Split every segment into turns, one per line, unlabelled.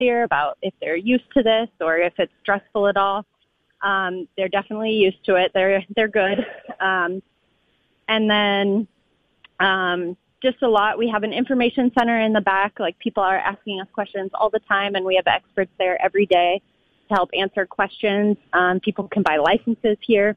atmosphere, about if they're used to this or if it's stressful at all. They're definitely used to it. They're good. And then just a lot. We have an information center in the back. Like, people are asking us questions all the time, and we have experts there every day to help answer questions. People can buy licenses here.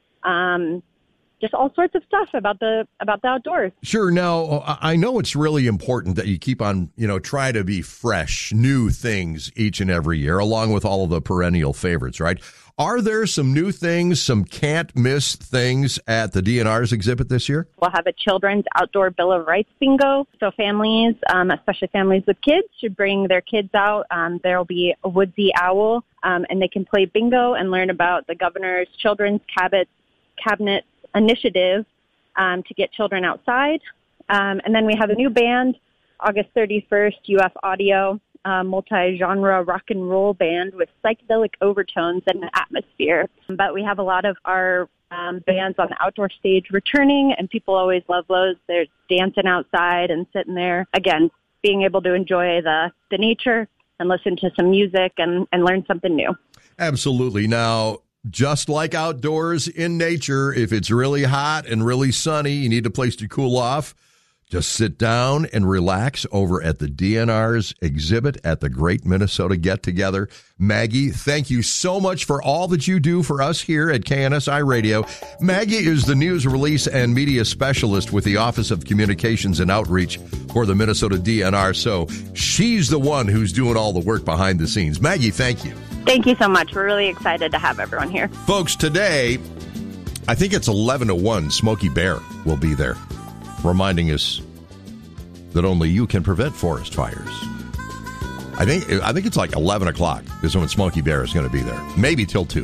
Just all sorts of stuff about the outdoors.
Sure. Now, I know it's really important that you keep on, try to be fresh, new things each and every year, along with all of the perennial favorites, right? Are there some new things, some can't-miss things at the DNR's exhibit this year?
We'll have a children's outdoor Bill of Rights bingo. So families, especially families with kids, should bring their kids out. There will be a woodsy owl, and they can play bingo and learn about the governor's children's cabinet initiative to get children outside. And then we have a new band, August 31st, UF Audio, multi-genre rock and roll band with psychedelic overtones and an atmosphere. But we have a lot of our bands on the outdoor stage returning, and people always love those. They're dancing outside and sitting there. Again, being able to enjoy the nature and listen to some music and learn something new.
Absolutely. Now, just like outdoors in nature, if it's really hot and really sunny, you need a place to cool off. Just sit down and relax over at the DNR's exhibit at the Great Minnesota Get Together. Maggie, thank you so much for all that you do for us here at KNSI Radio. Maggie is the news release and media specialist with the Office of Communications and Outreach for the Minnesota DNR. So she's the one who's doing all the work behind the scenes. Maggie, thank you.
Thank you so much. We're really excited to have everyone here.
Folks, today, I think it's 11 to 1, Smokey Bear will be there, reminding us that only you can prevent forest fires. I think it's like 11 o'clock is when Smokey Bear is going to be there. Maybe till 2.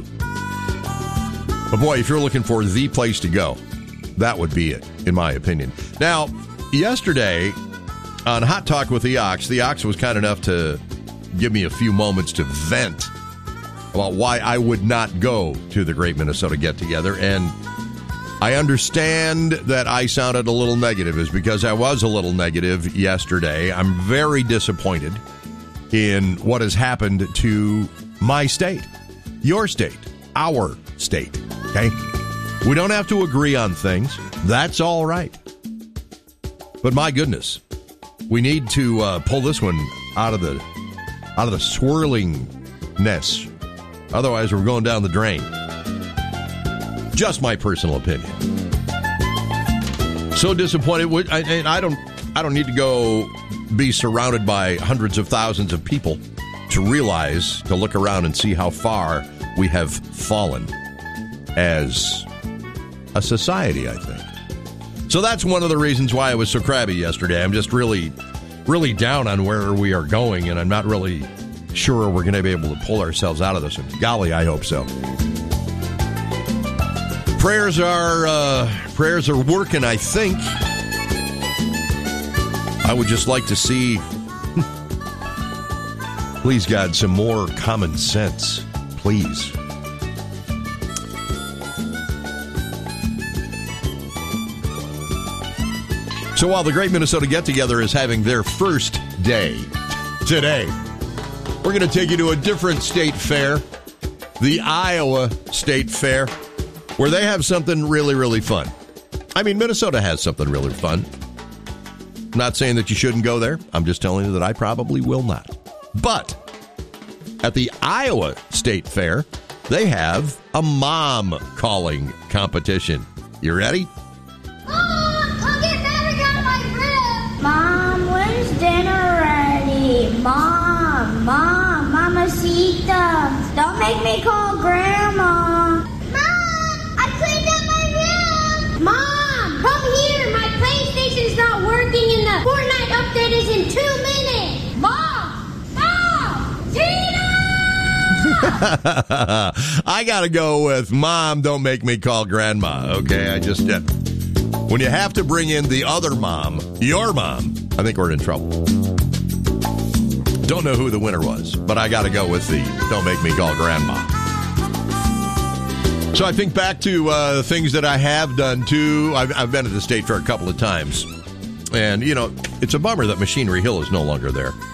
But boy, if you're looking for the place to go, that would be it, in my opinion. Now, yesterday on Hot Talk with the Ox was kind enough to give me a few moments to vent about why I would not go to the Great Minnesota Get-Together. And I understand that I sounded a little negative, is because I was a little negative yesterday. I'm very disappointed in what has happened to my state, your state, our state, okay? We don't have to agree on things. That's all right. But my goodness, we need to pull this one out of the swirlingness. Otherwise, we're going down the drain. Just my personal opinion. So disappointed. And I don't need to go be surrounded by hundreds of thousands of people to look around and see how far we have fallen as a society, I think. So that's one of the reasons why I was so crabby yesterday. I'm just really, really down on where we are going, and I'm not really sure we're going to be able to pull ourselves out of this. And golly, I hope so. Prayers are working, I think. I would just like to see, please, God, some more common sense, please. So while the Great Minnesota Get-Together is having their first day today, we're going to take you to a different state fair, the Iowa State Fair, where they have something really, really fun. I mean, Minnesota has something really fun. I'm not saying that you shouldn't go there. I'm just telling you that I probably will not. But at the Iowa State Fair, they have a mom calling competition. You ready?
Mom, come get Maverick out of my crib. Mom, when's dinner ready? Mom, Mamacita. Don't make me call Grandma. Mom, come here. My PlayStation's not working and the Fortnite update is in 2 minutes. Mom, Tina!
I got to go with Mom, don't make me call Grandma. Okay, I just did. When you have to bring in the other mom, your mom, I think we're in trouble. Don't know who the winner was, but I got to go with the don't make me call Grandma. So I think back to things that I have done, too. I've been at the state fair a couple of times. And, it's a bummer that Machinery Hill is no longer there.